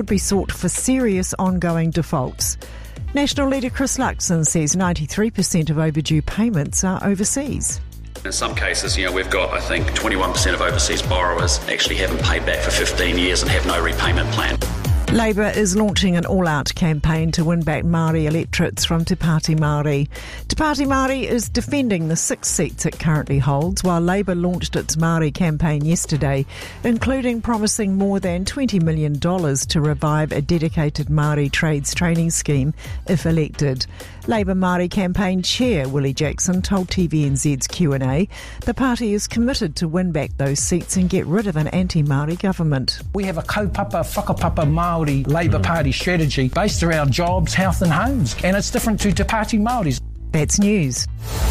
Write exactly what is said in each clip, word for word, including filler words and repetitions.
be sought for serious ongoing defaults. National leader Chris Luxon says ninety-three percent of overdue payments are overseas. In some cases, you know, we've got, I think, twenty-one percent of overseas borrowers actually haven't paid back for fifteen years and have no repayment plan. Labour is launching an all-out campaign to win back Māori electorates from Te Pāti Māori. Te Pāti Māori is defending the six seats it currently holds, while Labour launched its Māori campaign yesterday, including promising more than twenty million dollars to revive a dedicated Māori trades training scheme if elected. Labour Māori campaign chair Willie Jackson told T V N Z's Q and A the party is committed to win back those seats and get rid of an anti-Māori government. We have a kaupapa, whakapapa Māori Labour Party strategy based around jobs, health and homes, and it's different to Te Pāti Māoris. That's news.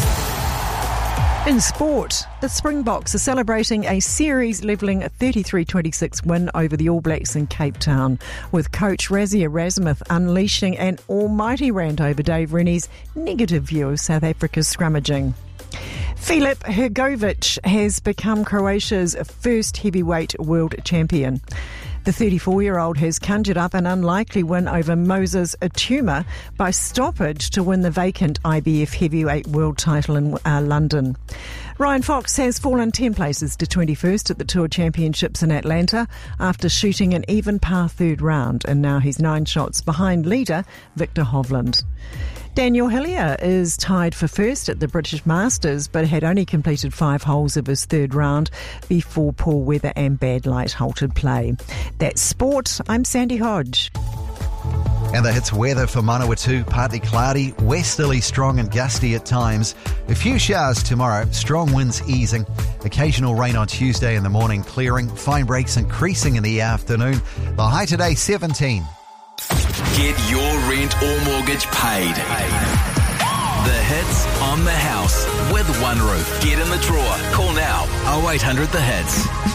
In sport, the Springboks are celebrating a series-levelling thirty-three twenty-six win over the All Blacks in Cape Town, with coach Rassie Erasmus unleashing an almighty rant over Dave Rennie's negative view of South Africa's scrummaging. Filip Hrgović has become Croatia's first heavyweight world champion. The thirty-four-year-old has conjured up an unlikely win over Moses Atuma by stoppage to win the vacant I B F heavyweight world title in uh, London. Ryan Fox has fallen ten places to twenty-first at the Tour Championships in Atlanta after shooting an even par third round, and now he's nine shots behind leader Victor Hovland. Daniel Hillier is tied for first at the British Masters, but had only completed five holes of his third round before poor weather and bad light halted play. That's sport. I'm Sandy Hodge. And the hits weather for Manawatu, partly cloudy, westerly strong and gusty at times. A few showers tomorrow, strong winds easing. Occasional rain on Tuesday in the morning clearing, fine breaks increasing in the afternoon. The high today seventeen. Get your rent or mortgage paid. The hits on the house with One Roof. Get in the drawer. Call now oh eight hundred the hits.